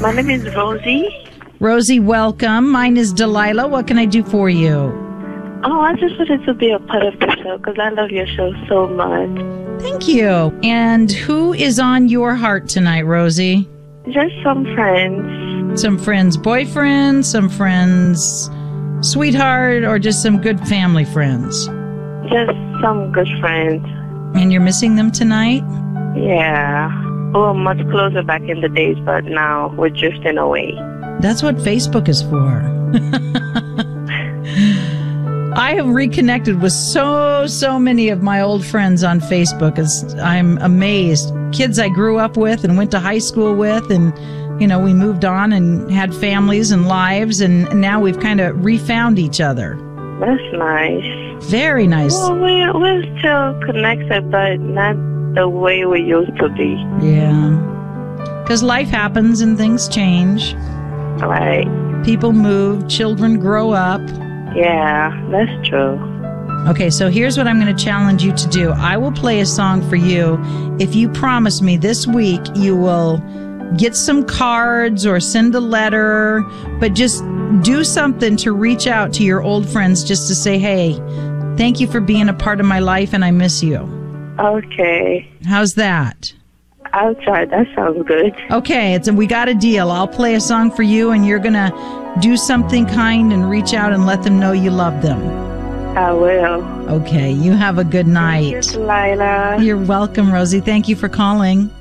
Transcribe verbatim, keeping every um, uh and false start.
My name is Rosie. Rosie, welcome. Mine is Delilah. What can I do for you? Oh, I just wanted to be a part of the show because I love your show so much. Thank you. And who is on your heart tonight, Rosie? Just some friends. Some friends' boyfriend, some friends' sweetheart, or just some good family friends? Just some good friends. And you're missing them tonight? Yeah. We were much closer back in the days, but now we're drifting away. That's what Facebook is for. I have reconnected with so, so many of my old friends on Facebook. It's, I'm amazed. Kids I grew up with and went to high school with, and, you know, we moved on and had families and lives, and now we've kind of refound each other. That's nice. Very nice. Well, we're, we're still connected, but not the way we used to be. Yeah. Because life happens and things change. Right. People move, children grow up. Yeah, that's true. Okay, so here's what I'm going to challenge you to do. I will play a song for you if you promise me this week you will get some cards or send a letter, but just do something to reach out to your old friends just to say, hey, thank you for being a part of my life and I miss you. Okay. How's that? I'll try. That sounds good. Okay, it's we got a deal. I'll play a song for you and you're going to do something kind and reach out and let them know you love them. I will. Okay, you have a good night. Thank you, Delilah. You're welcome, Rosie. Thank you for calling.